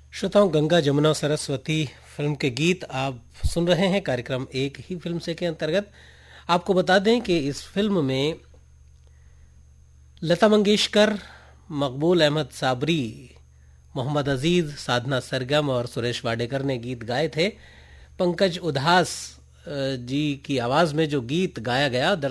श्रोताओं, गंगा जमुना सरस्वती फिल्म के गीत आप सुन रहे हैं कार्यक्रम एक ही फिल्म से के अंतर्गत। आपको बता दें कि इस फिल्म में लता मंगेशकर, मकबूल अहमद साबरी, मोहम्मद अजीज, साधना सरगम और सुरेश वाडेकर ने गीत गाए थे। पंकज उधास जी की आवाज में जो गीत गाया गया